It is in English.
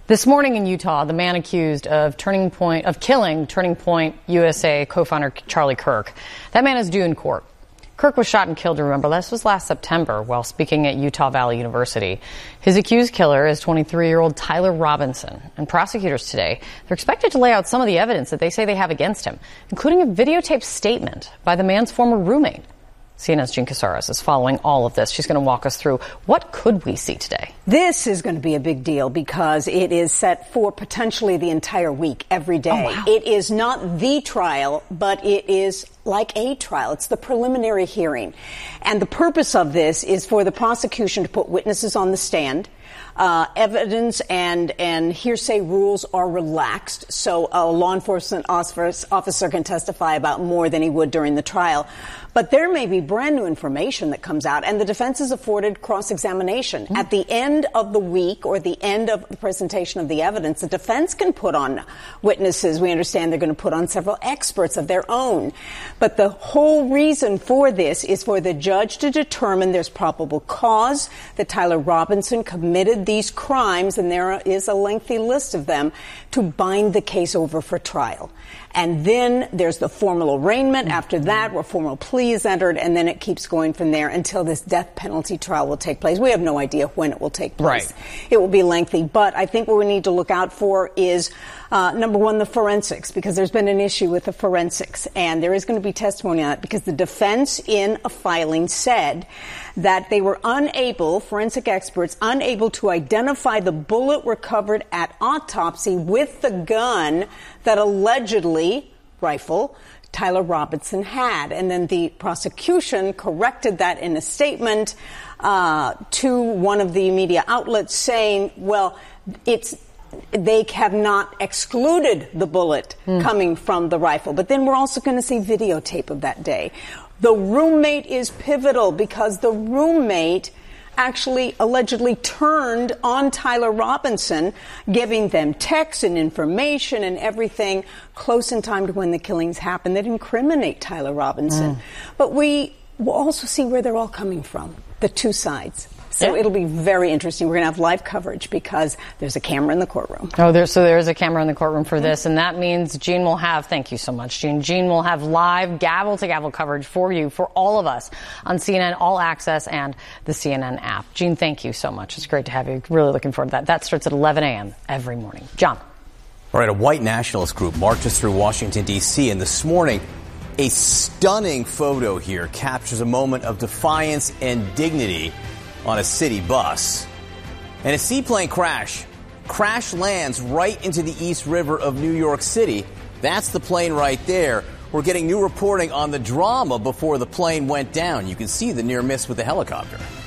This morning in Utah, the man accused of killing Turning Point USA co-founder Charlie Kirk. That man is due in court. Kirk was shot and killed, remember, this was last September while speaking at Utah Valley University. His accused killer is 23-year-old Tyler Robinson. And prosecutors today, they're expected to lay out some of the evidence that they say they have against him, including a videotaped statement by the man's former roommate. CNN's Jean Casares is following all of this. She's going to walk us through what could we see today. This is going to be a big deal because it is set for potentially the entire week, every day. Oh, wow. It is not the trial, but it is like a trial. It's the preliminary hearing. And the purpose of this is for the prosecution to put witnesses on the stand. Evidence and hearsay rules are relaxed, so a law enforcement officer can testify about more than he would during the trial. But there may be brand new information that comes out, and the defense is afforded cross-examination. At the end of the week or the end of the presentation of the evidence, the defense can put on witnesses. We understand they're going to put on several experts of their own. But the whole reason for this is for the judge to determine there's probable cause that Tyler Robinson committed these crimes, and there is a lengthy list of them, to bind the case over for trial. And then there's the formal arraignment after that, where formal plea is entered, and then it keeps going from there until this death penalty trial will take place. We have no idea when it will take place. Right. It will be lengthy, but I think what we need to look out for is, number one, the forensics, because there's been an issue with the forensics, and there is going to be testimony on it, because the defense in a filing said that they were forensic experts, unable to identify the bullet recovered at autopsy with the gun that allegedly, rifle, Tyler Robinson had. And then the prosecution corrected that in a statement to one of the media outlets saying, well, they have not excluded the bullet coming from the rifle. But then we're also going to see videotape of that day. The roommate is pivotal because the roommate actually allegedly turned on Tyler Robinson, giving them texts and information and everything close in time to when the killings happened that incriminate Tyler Robinson. But we will also see where they're all coming from, the two sides. So it'll be very interesting. We're going to have live coverage because there's a camera in the courtroom. Oh, there's a camera in the courtroom for this, and that means Jean will have, thank you so much, Jean. Jean will have live gavel-to-gavel coverage for you, for all of us, on CNN All Access and the CNN app. Jean, thank you so much. It's great to have you. Really looking forward to that. That starts at 11 a.m. every morning. John. All right, a white nationalist group marches through Washington, D.C., and this morning, a stunning photo here captures a moment of defiance and dignity on a city bus. And a seaplane crash lands right into the East River of New York City. That's the plane right there. We're getting new reporting on the drama before the plane went down. You can see the near miss with the helicopter.